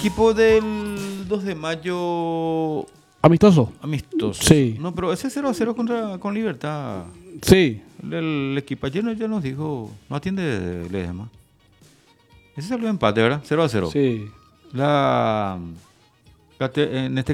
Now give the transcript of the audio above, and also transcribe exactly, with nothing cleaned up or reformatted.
equipo del dos de mayo ¿Amistoso? amistoso. Sí. No, pero ese cero a cero contra, con Libertad. Sí. El, el equipo ayer no- ya nos dijo, no atiende Ledesma. Ese salió empate, ¿verdad? cero a cero. Sí. La, la te- en este